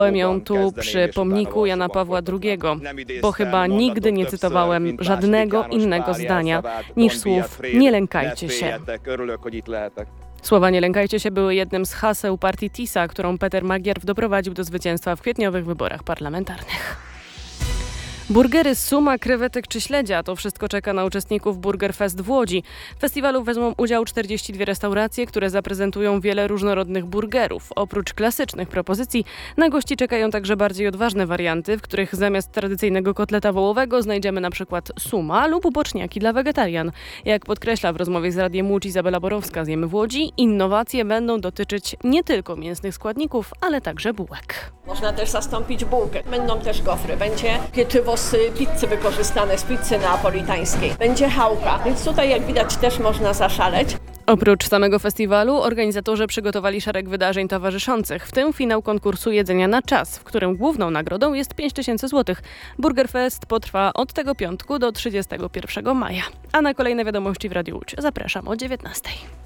ją tu przy pomniku Jana Pawła II, bo chyba nigdy nie cytowałem żadnego innego zdania niż słów „nie lękajcie się”. Słowa „nie lękajcie się” były jednym z haseł partii TISA, którą Peter Magyar doprowadził do zwycięstwa w kwietniowych wyborach parlamentarnych. Burgery z suma, krewetek czy śledzia – to wszystko czeka na uczestników Burger Fest w Łodzi. W festiwalu wezmą udział 42 restauracje, które zaprezentują wiele różnorodnych burgerów. Oprócz klasycznych propozycji na gości czekają także bardziej odważne warianty, w których zamiast tradycyjnego kotleta wołowego znajdziemy na przykład suma lub boczniaki dla wegetarian. Jak podkreśla w rozmowie z Radiem Łódź Izabela Borowska z Jemy w Łodzi, innowacje będą dotyczyć nie tylko mięsnych składników, ale także bułek. Można też zastąpić bułkę. Będą też gofry. Będzie pieczywo z pizzy wykorzystane, z pizzy neapolitańskiej. Będzie chałka, więc tutaj jak widać też można zaszaleć. Oprócz samego festiwalu organizatorzy przygotowali szereg wydarzeń towarzyszących, w tym finał konkursu jedzenia na czas, w którym główną nagrodą jest 5000 zł. Burger Fest potrwa od tego piątku do 31 maja. A na kolejne wiadomości w Radiu Łódź zapraszam o 19.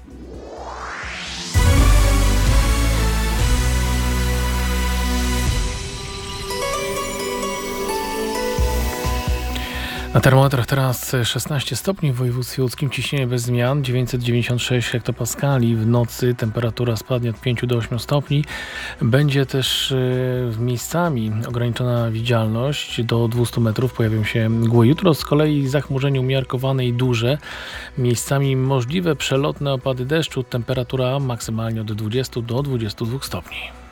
Na termometrach teraz 16 stopni w województwie łódzkim, ciśnienie bez zmian, 996 hektopaskali. W nocy temperatura spadnie od 5 do 8 stopni. Będzie też miejscami ograniczona widzialność, do 200 metrów pojawią się mgły. Jutro z kolei zachmurzenie umiarkowane i duże. Miejscami możliwe przelotne opady deszczu, temperatura maksymalnie od 20 do 22 stopni.